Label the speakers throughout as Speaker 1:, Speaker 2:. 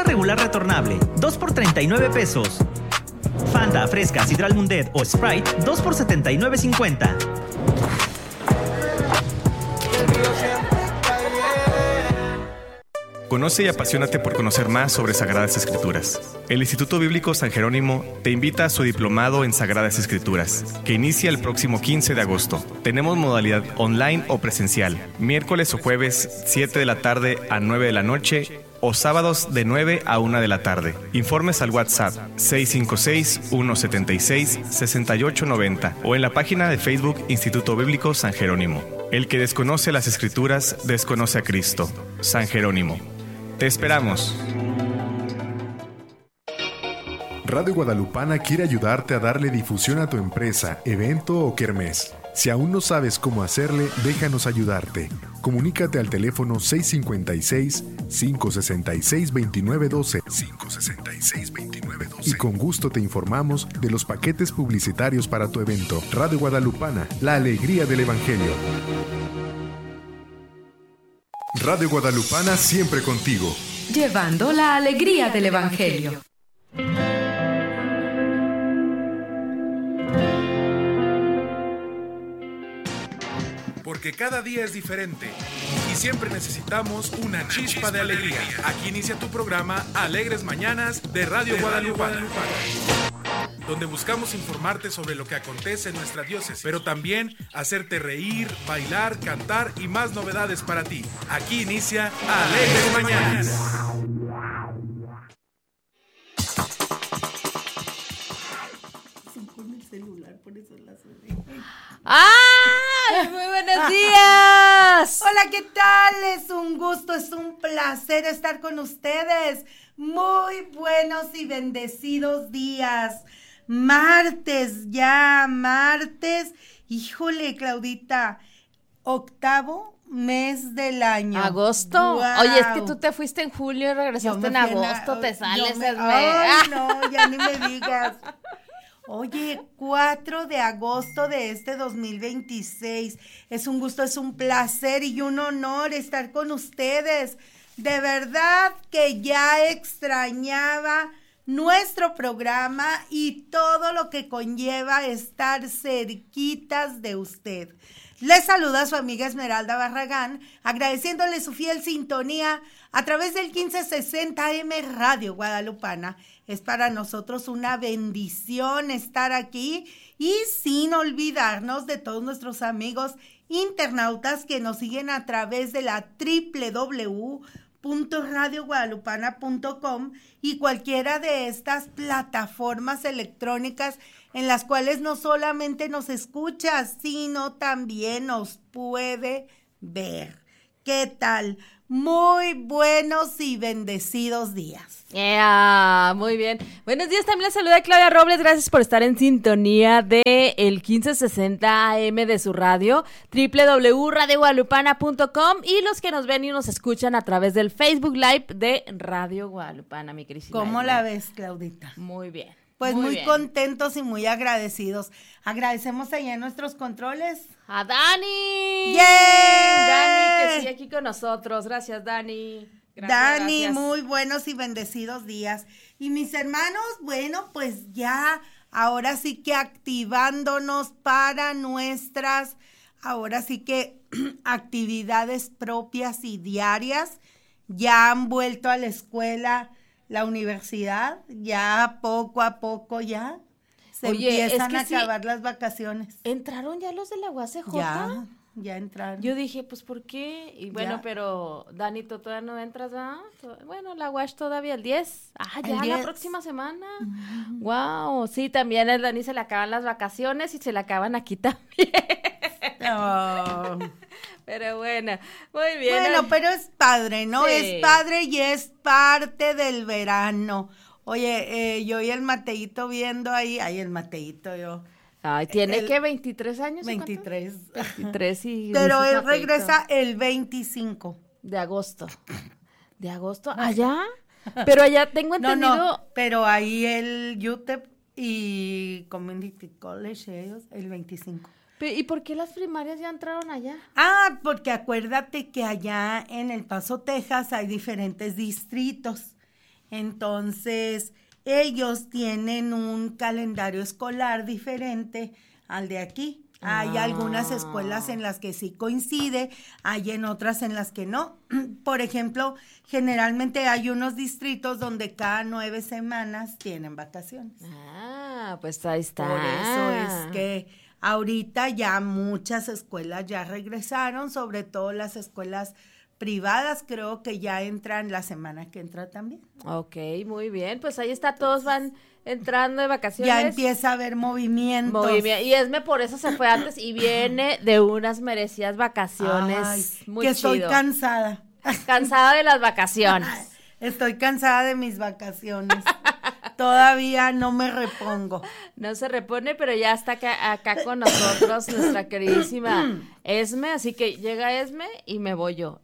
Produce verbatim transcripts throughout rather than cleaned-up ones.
Speaker 1: regular retornable, dos por treinta y nueve pesos. Fanta, Fresca, Sidral Mundet o Sprite, dos por setenta y nueve cincuenta.
Speaker 2: Conoce y apasionate por conocer más sobre Sagradas Escrituras. El Instituto Bíblico San Jerónimo te invita a su diplomado en Sagradas Escrituras, que inicia el próximo quince de agosto. Tenemos modalidad online o presencial, miércoles o jueves, siete de la tarde a nueve de la noche, o sábados de nueve a una de la tarde. Informes al WhatsApp seis cinco seis, uno siete seis, seis ocho nueve cero o en la página de Facebook Instituto Bíblico San Jerónimo. El que desconoce las Escrituras, desconoce a Cristo. San Jerónimo. Te esperamos.
Speaker 3: Radio Guadalupana quiere ayudarte a darle difusión a tu empresa, evento o kermés. Si aún no sabes cómo hacerle, déjanos ayudarte. Comunícate al teléfono seis cinco seis, cinco seis seis, dos nueve uno dos, cinco seis seis, dos nueve uno dos y con gusto te informamos de los paquetes publicitarios para tu evento. Radio Guadalupana, la alegría del Evangelio. Radio Guadalupana siempre contigo.
Speaker 4: Llevando la alegría del Evangelio.
Speaker 5: Porque cada día es diferente y siempre necesitamos una chispa de alegría. Aquí inicia tu programa Alegres Mañanas de Radio Guadalupana, donde buscamos informarte sobre lo que acontece en nuestra diócesis, pero también hacerte reír, bailar, cantar y más novedades para ti. Aquí inicia Alegres Mañanas.
Speaker 6: ¡Ay! ¡Muy buenos días!
Speaker 7: Hola, ¿qué tal? Es un gusto, es un placer estar con ustedes. Muy buenos y bendecidos días. Martes, ya, martes. Híjole, Claudita, octavo mes del año.
Speaker 6: ¿Agosto?
Speaker 7: Wow.
Speaker 6: Oye, es que tú te fuiste en julio y regresaste en agosto,
Speaker 7: a,
Speaker 6: te sales
Speaker 7: me,
Speaker 6: el mes.
Speaker 7: Ay, no, ya ni me digas. Oye, cuatro de agosto de este dos mil veintiséis. Es un gusto, es un placer y un honor estar con ustedes. De verdad que ya extrañaba nuestro programa y todo lo que conlleva estar cerquitas de usted. Les saluda su amiga Esmeralda Barragán, agradeciéndole su fiel sintonía a través del quince sesenta A M Radio Guadalupana. Es para nosotros una bendición estar aquí y sin olvidarnos de todos nuestros amigos internautas que nos siguen a través de la doble u doble u doble u punto radio guadalupana punto com y cualquiera de estas plataformas electrónicas en las cuales no solamente nos escucha, sino también nos puede ver. ¿Qué tal? Muy buenos y bendecidos días.
Speaker 6: Yeah, muy bien. Buenos días, también les saluda Claudia Robles, gracias por estar en sintonía de el quince sesenta A M de su radio, doble u doble u doble u punto radio guadalupana punto com y los que nos ven y nos escuchan a través del Facebook Live de Radio Guadalupana, mi querida.
Speaker 7: ¿Cómo la ves, Claudita?
Speaker 6: Muy bien.
Speaker 7: Pues
Speaker 6: muy,
Speaker 7: muy
Speaker 6: bien.
Speaker 7: contentos y muy agradecidos. Agradecemos allá en nuestros controles.
Speaker 6: ¡A Dani!
Speaker 7: ¡Yeah!
Speaker 6: Dani, que sigue aquí con nosotros. Gracias, Dani. Gracias,
Speaker 7: Dani,
Speaker 6: gracias.
Speaker 7: muy buenos y bendecidos días. Y mis hermanos, bueno, pues ya, ahora sí que activándonos para nuestras, ahora sí que actividades propias y diarias. Ya han vuelto a la escuela, la universidad, ya poco a poco ya se
Speaker 6: Oye,
Speaker 7: empiezan
Speaker 6: es que
Speaker 7: a
Speaker 6: sí,
Speaker 7: acabar las vacaciones.
Speaker 6: ¿entraron ya los de la U A C J?
Speaker 7: Ya, ya entraron.
Speaker 6: Yo dije, pues, ¿por qué? Y bueno,
Speaker 7: Ya.
Speaker 6: pero, Dani, ¿tú todavía no entras, ¿verdad? Bueno, la U A S H todavía el diez. Ah, ya
Speaker 7: El
Speaker 6: la
Speaker 7: diez.
Speaker 6: próxima semana. Wow, sí, también el Dani se le acaban las vacaciones y se le acaban aquí también.
Speaker 7: Oh.
Speaker 6: Pero bueno, muy bien.
Speaker 7: Bueno, pero es padre, ¿no?
Speaker 6: Sí.
Speaker 7: Es padre y es parte del verano. Oye, eh, yo y el Mateito viendo ahí, ay, el Mateito, yo.
Speaker 6: Ay, ¿tiene
Speaker 7: el-
Speaker 6: qué? ¿veintitrés años? o cuánto?
Speaker 7: veintitrés.
Speaker 6: veintitrés y...
Speaker 7: Pero
Speaker 6: dice
Speaker 7: él
Speaker 6: Mateito.
Speaker 7: regresa el veinticinco.
Speaker 6: De agosto. ¿De agosto? ¿Allá? Pero allá tengo
Speaker 7: No,
Speaker 6: entendido...
Speaker 7: no, pero ahí el U T E P y Community College, ellos, el veinticinco.
Speaker 6: Pe- ¿Y por qué las primarias ya entraron allá?
Speaker 7: Ah, porque acuérdate que allá en El Paso, Texas, hay diferentes distritos. Entonces, ellos tienen un calendario escolar diferente al de aquí. Hay
Speaker 6: Ah.
Speaker 7: algunas escuelas en las que sí coincide, hay en otras en las que no. Por ejemplo, generalmente hay unos distritos donde cada nueve semanas tienen vacaciones.
Speaker 6: Ah, pues ahí está.
Speaker 7: Por eso es que ahorita ya muchas escuelas ya regresaron, sobre todo las escuelas privadas, creo que ya entran la semana que entra también.
Speaker 6: Ok, muy bien, pues ahí está, todos van entrando de vacaciones.
Speaker 7: Ya empieza a haber movimientos.
Speaker 6: Muy bien, y Esme por eso se fue antes y viene de unas merecidas vacaciones.
Speaker 7: Ay,
Speaker 6: muy
Speaker 7: que
Speaker 6: chido.
Speaker 7: estoy cansada.
Speaker 6: Cansada de las vacaciones.
Speaker 7: Estoy cansada de mis vacaciones. Todavía no me repongo.
Speaker 6: No se repone, pero ya está acá, acá con nosotros nuestra queridísima Esme, así que llega Esme y me voy yo.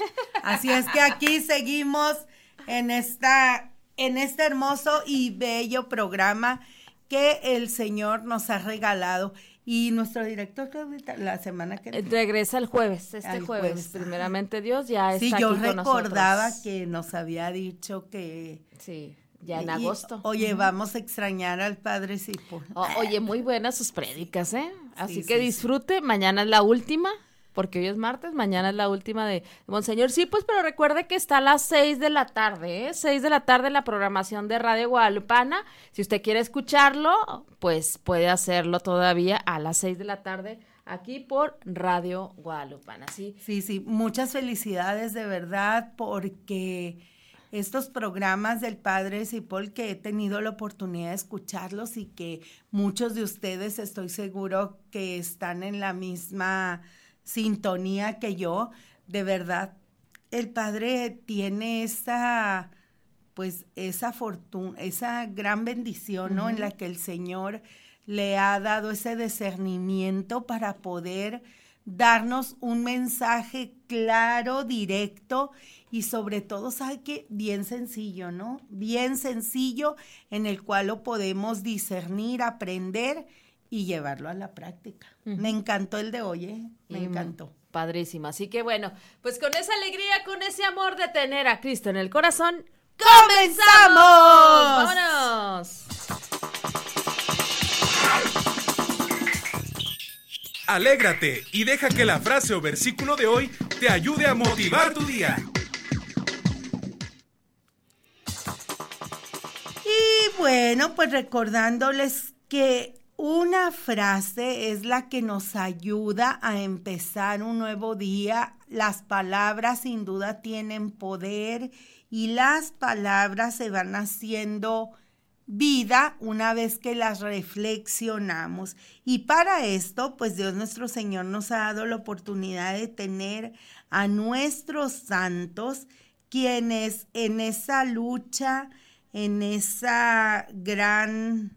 Speaker 7: Así es que aquí seguimos en esta, en este hermoso y bello programa que el Señor nos ha regalado. Y nuestro director, la semana que
Speaker 6: regresa el jueves, este
Speaker 7: el
Speaker 6: jueves,
Speaker 7: jueves.
Speaker 6: primeramente Dios, ya está
Speaker 7: sí,
Speaker 6: aquí
Speaker 7: yo
Speaker 6: con nosotros.
Speaker 7: recordaba que nos había dicho que...
Speaker 6: Sí, ya en
Speaker 7: y,
Speaker 6: agosto.
Speaker 7: Oye, uh-huh. vamos a extrañar al Padre Cipo.
Speaker 6: Oh, oye, muy buenas sus prédicas, ¿eh? Así
Speaker 7: sí,
Speaker 6: que
Speaker 7: sí,
Speaker 6: disfrute, sí. Mañana es la última, porque hoy es martes, mañana es la última de Monseñor. Sí, pues, pero recuerde que está a las seis de la tarde, ¿eh? seis de la tarde la programación de Radio Guadalupana. Si usted quiere escucharlo, pues puede hacerlo todavía a las seis de la tarde aquí por Radio Guadalupana, ¿sí?
Speaker 7: Sí, sí, muchas felicidades de verdad, porque estos programas del Padre Cipoll que he tenido la oportunidad de escucharlos y que muchos de ustedes estoy seguro que están en la misma sintonía que yo, de verdad, el Padre tiene esa, pues, esa fortuna, esa gran bendición, ¿no? Uh-huh. En la que el Señor le ha dado ese discernimiento para poder darnos un mensaje claro, directo y sobre todo, ¿sabe qué? Bien sencillo, ¿no? Bien sencillo en el cual lo podemos discernir, aprender y llevarlo a la práctica. Uh-huh. Me encantó el de hoy, ¿eh? Me y encantó.
Speaker 6: Padrísimo. Así que bueno, pues con esa alegría, con ese amor de tener a Cristo en el corazón,
Speaker 7: ¡comenzamos!
Speaker 6: ¡Vámonos!
Speaker 5: Alégrate y deja que la frase o versículo de hoy te ayude a motivar tu día.
Speaker 7: Y bueno, pues recordándoles que una frase es la que nos ayuda a empezar un nuevo día. Las palabras sin duda tienen poder y las palabras se van haciendo vida una vez que las reflexionamos. Y para esto, pues Dios nuestro Señor nos ha dado la oportunidad de tener a nuestros santos, quienes en esa lucha, en esa gran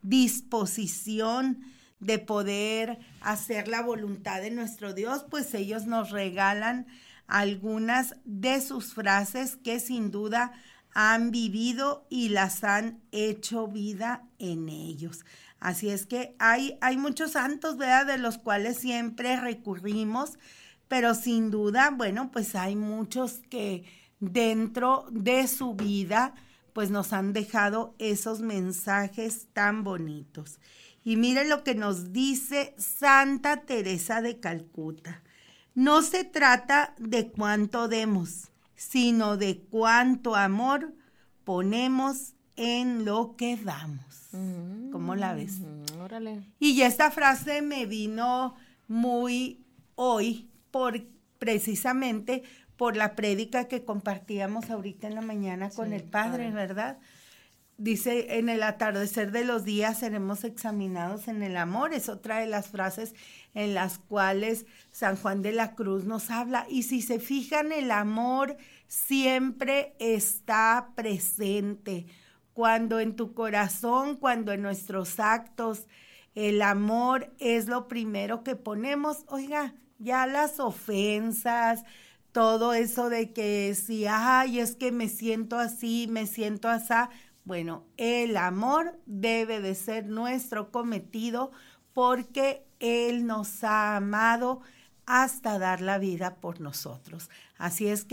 Speaker 7: disposición de poder hacer la voluntad de nuestro Dios, pues ellos nos regalan algunas de sus frases que sin duda han vivido y las han hecho vida en ellos. Así es que hay, hay muchos santos, ¿verdad?, de los cuales siempre recurrimos, pero sin duda, bueno, pues hay muchos que dentro de su vida, pues nos han dejado esos mensajes tan bonitos. Y mire lo que nos dice Santa Teresa de Calcuta. No se trata de cuánto demos, sino de cuánto amor ponemos en lo que damos. Mm, ¿Cómo la ves?
Speaker 6: Mm, órale.
Speaker 7: Y esta frase me vino muy hoy, por precisamente por la prédica que compartíamos ahorita en la mañana con sí, el Padre, padre, ¿verdad? Dice, en el atardecer de los días seremos examinados en el amor. Es otra de las frases en las cuales San Juan de la Cruz nos habla. Y si se fijan, el amor siempre está presente. Cuando en tu corazón, cuando en nuestros actos, el amor es lo primero que ponemos. Oiga, ya las ofensas, todo eso de que si, ay, es que me siento así, me siento así. Bueno, el amor debe de ser nuestro cometido porque Él nos ha amado hasta dar la vida por nosotros. Así es que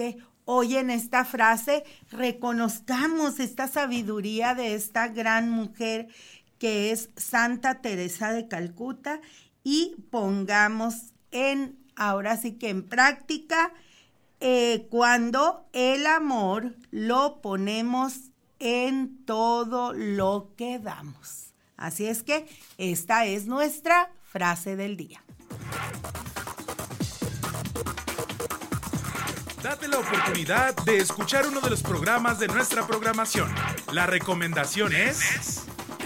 Speaker 7: hoy en esta frase reconozcamos esta sabiduría de esta gran mujer que es Santa Teresa de Calcuta y pongamos en, ahora sí que en práctica, eh, cuando el amor lo ponemos en todo lo que damos. Así es que esta es nuestra frase del día.
Speaker 5: Date la oportunidad de escuchar uno de los programas de nuestra programación. La recomendación es...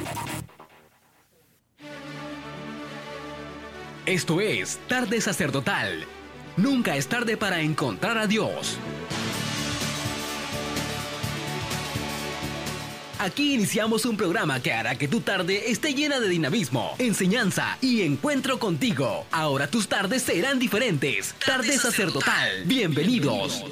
Speaker 8: Esto es Tarde Sacerdotal. Nunca es tarde para encontrar a Dios. Aquí iniciamos un programa que hará que tu tarde esté llena de dinamismo, enseñanza y encuentro contigo. Ahora tus tardes serán diferentes. Tarde Sacerdotal. Bienvenidos.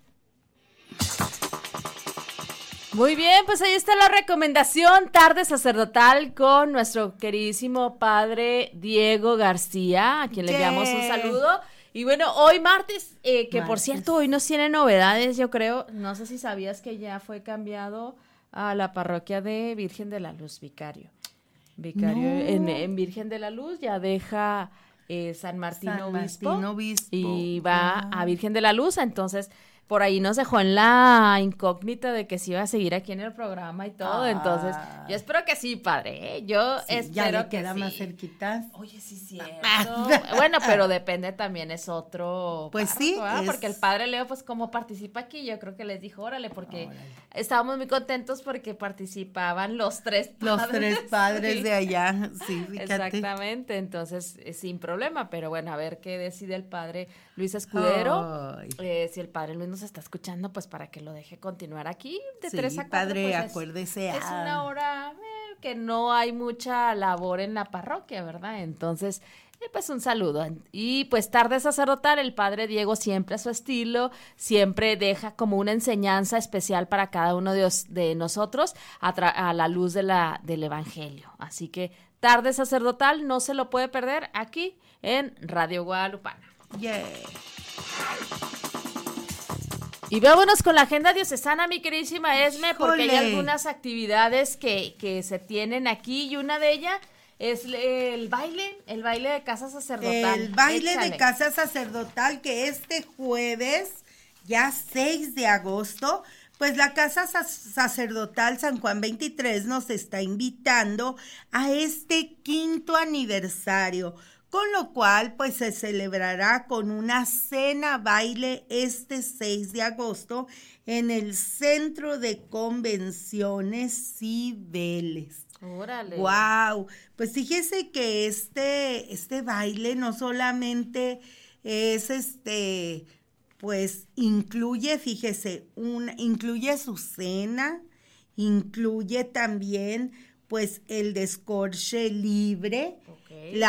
Speaker 6: Muy bien, pues ahí está la recomendación Tarde Sacerdotal con nuestro queridísimo padre Diego García, a quien le
Speaker 7: Yeah.
Speaker 6: enviamos un saludo. Y bueno, hoy martes, eh, que
Speaker 7: Martes.
Speaker 6: por cierto hoy nos tiene novedades, yo creo, no sé si sabías que ya fue cambiado a la parroquia de Virgen de la Luz, vicario. Vicario
Speaker 7: No.
Speaker 6: en, en Virgen de la Luz ya deja eh, San Martín
Speaker 7: San
Speaker 6: Obispo,
Speaker 7: Martín Obispo.
Speaker 6: y va
Speaker 7: Ah.
Speaker 6: a Virgen de la Luz, entonces por ahí nos dejó en la incógnita de que si iba a seguir aquí en el programa y todo,
Speaker 7: Ah.
Speaker 6: entonces yo espero que sí, padre, ¿eh? Yo
Speaker 7: Sí,
Speaker 6: espero
Speaker 7: ya le
Speaker 6: que
Speaker 7: queda
Speaker 6: sí.
Speaker 7: más cerquita.
Speaker 6: Oye, sí, cierto. Bueno, pero depende también, es otro
Speaker 7: Pues
Speaker 6: párroco,
Speaker 7: sí,
Speaker 6: ¿verdad?
Speaker 7: es-
Speaker 6: Porque el padre Leo, pues como participa aquí, yo creo que les dijo, órale, porque
Speaker 7: Órale.
Speaker 6: estábamos muy contentos porque participaban los tres padres.
Speaker 7: Los tres padres
Speaker 6: Sí.
Speaker 7: de allá, sí, fíjate.
Speaker 6: Exactamente, entonces eh, sin problema, pero bueno, a ver qué decide el padre Luis Escudero.
Speaker 7: Ay.
Speaker 6: Eh, si el padre Luis nos está escuchando, pues para que lo deje continuar aquí de
Speaker 7: Sí,
Speaker 6: tres a cuatro.
Speaker 7: padre,
Speaker 6: pues, es-
Speaker 7: acuérdese,
Speaker 6: Es
Speaker 7: ah.
Speaker 6: una hora eh, que no hay mucha labor en la parroquia, ¿verdad? Entonces, eh, pues un saludo. Y pues Tarde Sacerdotal, el padre Diego siempre a su estilo, siempre deja como una enseñanza especial para cada uno de, os- de nosotros a, tra- a la luz de la, del Evangelio. Así que Tarde Sacerdotal no se lo puede perder aquí en Radio Guadalupana.
Speaker 7: Yeah.
Speaker 6: Y vámonos con la agenda diocesana, mi queridísima Esme, porque hay
Speaker 7: Híjole.
Speaker 6: algunas actividades que, que se tienen aquí y una de ellas es el baile, el baile de casa sacerdotal.
Speaker 7: El baile
Speaker 6: Échale.
Speaker 7: de casa sacerdotal que este jueves, ya seis de agosto, pues la Casa Sac- Sacerdotal San Juan veintitrés nos está invitando a este quinto aniversario, con lo cual pues se celebrará con una cena baile este seis de agosto en el Centro de Convenciones Cibeles.
Speaker 6: Órale.
Speaker 7: Wow, pues fíjese que este, este baile no solamente es este, pues incluye, fíjese, un, incluye su cena, incluye también pues el descorche libre,
Speaker 6: Ok.
Speaker 7: la